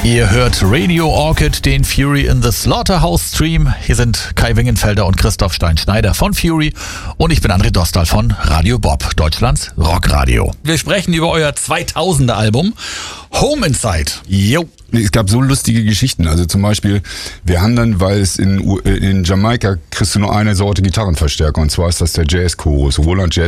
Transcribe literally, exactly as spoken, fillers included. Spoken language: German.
Ihr hört Radio Orchid, den Fury in the Slaughterhouse Stream. Hier sind Kai Wingenfelder und Christoph Stein-Schneider von Fury und ich bin André Dostal von Radio Bob, Deutschlands Rockradio. Wir sprechen über euer zweitausender Album Home Inside. Jo. Es gab so lustige Geschichten. Also zum Beispiel, wir haben dann, weil es in, in Jamaika kriegst du nur eine Sorte Gitarrenverstärker und zwar ist das der Jazz Chorus, Roland Jazz